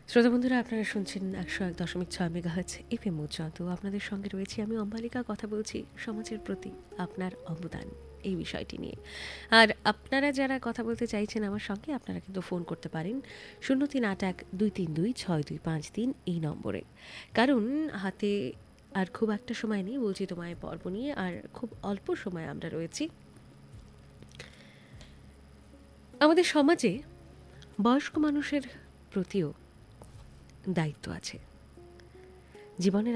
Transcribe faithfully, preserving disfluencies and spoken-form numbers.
শ্রোতা বন্ধুরা, আপনারা শুনছেন একশো এক দশমিক ছয় মেগাহার্টজ এফএম উচ্চান্ত। আপনাদের সঙ্গে রয়েছি আমি অম্বালিকা। কথা বলছি সমাজের প্রতি আপনার অবদান এই বিষয়টি নিয়ে। আর আপনারা যারা কথা বলতে চাইছেন আমার সঙ্গে, আপনারা কিন্তু ফোন করতে পারেন শূন্য তিন আট এক দুই তিন দুই ছয় দুই পাঁচ তিন এই নম্বরে। কারণ হাতে আর খুব একটা সময় নেই, বলছি তোমায় পর্ব নিয়ে, আর খুব অল্প সময় আমরা রয়েছি। আমাদের সমাজে বয়স্ক মানুষের প্রতিও দায়িত্ব আছে। জীবনের